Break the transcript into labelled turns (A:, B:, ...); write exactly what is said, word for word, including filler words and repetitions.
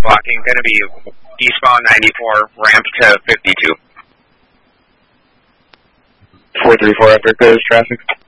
A: blocking, going to be eastbound ninety-four, ramp to fifty-two.
B: four three four after goes traffic.